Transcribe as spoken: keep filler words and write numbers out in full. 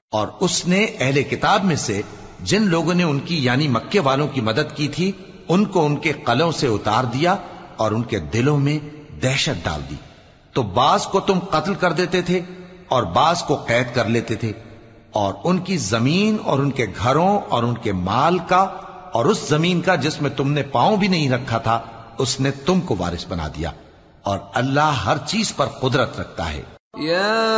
और उसने अहले किताब में से जिन लोगों ने उनकी यानी मक्के वालों की मदद की थी उनको उनके कलों से उतार दिया और उनके दिलों में दहशत डाल दी। तो बाज को तुम कत्ल कर देते थे और बाज को कैद कर लेते थे, और उनकी जमीन और उनके घरों और उनके माल का और उस जमीन का जिसमें तुमने पांव भी नहीं रखा था उसने तुमको वारिस बना दिया। और अल्लाह हर चीज पर कुदरत रखता है।